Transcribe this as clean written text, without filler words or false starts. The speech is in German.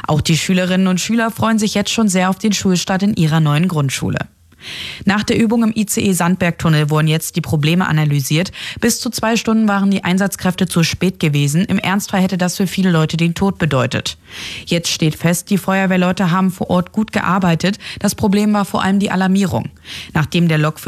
Auch die Schülerinnen und Schüler freuen sich jetzt schon sehr auf den Schulstart in ihrer neuen Grundschule. Nach der Übung im ICE Sandbergtunnel wurden jetzt die Probleme analysiert. Bis zu 2 Stunden waren die Einsatzkräfte zu spät gewesen. Im Ernstfall hätte das für viele Leute den Tod bedeutet. Jetzt steht fest, die Feuerwehrleute haben vor Ort gut gearbeitet. Das Problem war vor allem die Alarmierung. Nachdem der